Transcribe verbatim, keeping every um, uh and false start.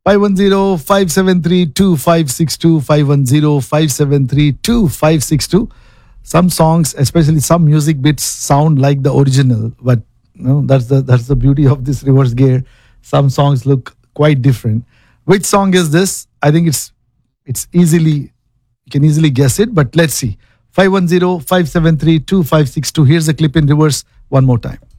five one zero, five seven three, two five six two, five one zero, five seven three, two five six two. Some songs, especially some music bits, sound like the original, but you know, that's the that's the beauty of this reverse gear. Some songs look quite different. Which song is this? I think it's it's easily you can easily guess it, but let's see. five one zero, five seven three, two five six two. Here's the clip in reverse one more time.